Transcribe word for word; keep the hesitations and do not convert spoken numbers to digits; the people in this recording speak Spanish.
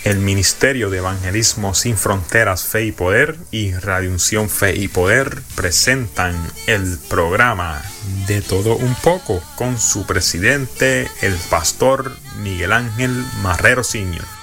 El Ministerio de Evangelismo Sin Fronteras Fe y Poder y Radio Unción Fe y Poder presentan el programa De Todo Un Poco con su presidente, el pastor Miguel Ángel Marrero Senior